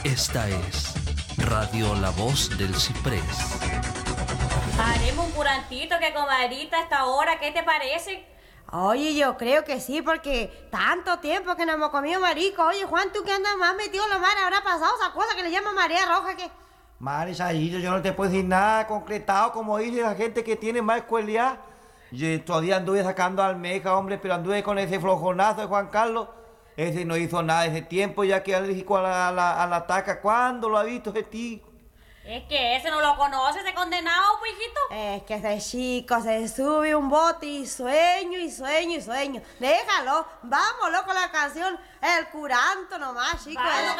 Esta es Radio La Voz del Ciprés. Haremos un curantito que comadrita a esta hora, ¿qué te parece? Oye, yo creo que sí, porque tanto tiempo que no hemos comido marisco. Oye, Juan, tú que andas más metido en la mar, habrá pasado esa cosa que le llaman marea roja que... Marisayillo, yo no te puedo decir nada concretado, como dice la gente que tiene más escuela. Yo todavía anduve sacando almeja, hombre, pero anduve con ese flojonazo de Juan Carlos. Ese no hizo nada ese tiempo, ya que alérgico a la taca. ¿Cuándo lo ha visto ese tío? Es que ese no lo conoce, ese condenado, pues, hijito. Es que ese chico se sube un bote y sueño y sueño y sueño. Déjalo, vámonos con la canción El Curanto nomás, chico. Vamos.